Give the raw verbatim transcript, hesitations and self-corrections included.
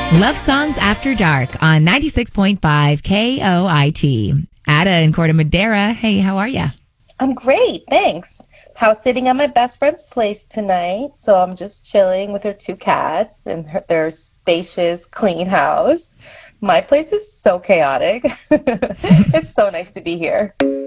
Love Songs After Dark on ninety-six point five K O I T. Ada in Corte Madera. Hey, how are ya? I'm great, thanks. House sitting at my best friend's place tonight, so I'm just chilling with her two cats and her, their spacious, clean house. My place is so chaotic. It's so nice to be here.